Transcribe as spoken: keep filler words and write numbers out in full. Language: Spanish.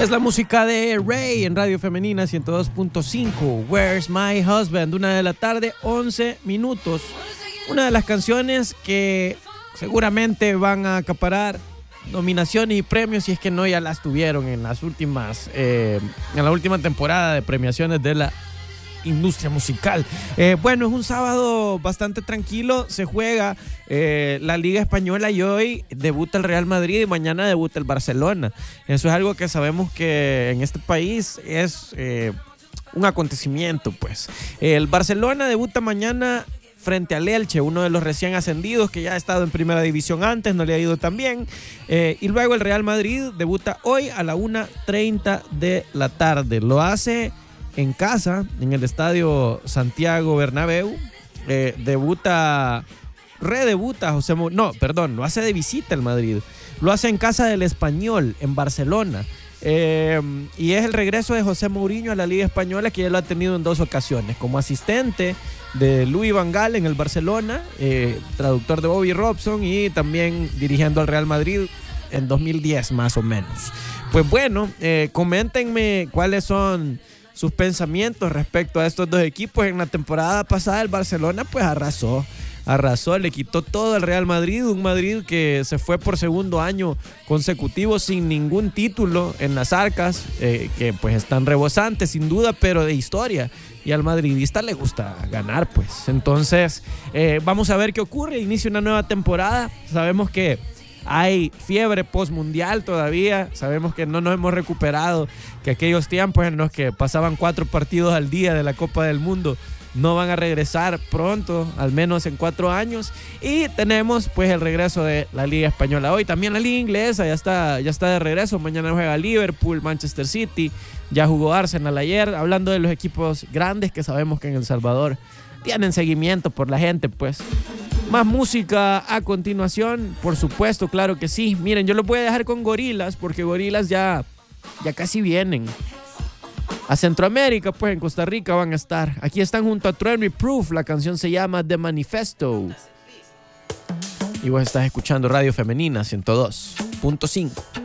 Es la música de Ray en Radio Femenina ciento dos punto cinco. Where's My Husband? Una de la tarde, once minutos. Una de las canciones que seguramente van a acaparar nominaciones y premios, si es que no ya las tuvieron en las últimas, eh, en la última temporada de premiaciones de la industria musical. Eh, bueno, es un sábado bastante tranquilo, se juega eh, la Liga Española y hoy debuta el Real Madrid y mañana debuta el Barcelona. Eso es algo que sabemos que en este país es eh, un acontecimiento, pues. El Barcelona debuta mañana frente al Elche, uno de los recién ascendidos que ya ha estado en primera división antes, no le ha ido tan bien. Eh, y luego el Real Madrid debuta hoy a la una treinta de la tarde. Lo hace en casa, en el estadio Santiago Bernabéu. Eh, debuta, redebuta José Mourinho, no, perdón, lo hace de visita el Madrid. Lo hace en casa del Español, en Barcelona. Eh, y es el regreso de José Mourinho a la Liga Española, que ya lo ha tenido en dos ocasiones, como asistente de Louis van Gaal en el Barcelona, eh, traductor de Bobby Robson, y también dirigiendo al Real Madrid en dos mil diez más o menos. Pues bueno, eh, coméntenme cuáles son sus pensamientos respecto a estos dos equipos. En la temporada pasada el Barcelona pues arrasó, arrasó, le quitó todo al Real Madrid, un Madrid que se fue por segundo año consecutivo sin ningún título en las arcas, eh, que pues están rebosantes sin duda, pero de historia, y al madridista le gusta ganar, pues. Entonces eh, vamos a ver qué ocurre. Inicia una nueva temporada, sabemos que hay fiebre postmundial todavía, sabemos que no nos hemos recuperado, que aquellos tiempos en los que pasaban cuatro partidos al día de la Copa del Mundo no van a regresar pronto, al menos en cuatro años. Y tenemos pues el regreso de la Liga Española hoy. También la Liga Inglesa ya está, ya está de regreso. Mañana juega Liverpool, Manchester City, ya jugó Arsenal ayer. Hablando de los equipos grandes que sabemos que en El Salvador tienen seguimiento por la gente, pues. Más música a continuación, por supuesto, claro que sí. Miren, yo los voy a dejar con Gorillaz, porque Gorillaz ya, ya casi vienen a Centroamérica, pues en Costa Rica van a estar. Aquí están junto a Trent Proof, la canción se llama The Manifesto. Y vos estás escuchando Radio Femenina ciento dos punto cinco.